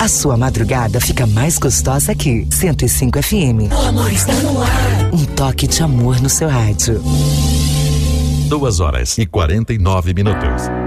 A sua madrugada fica mais gostosa aqui. 105 FM. O amor está no ar. Um toque de amor no seu rádio. 2h49.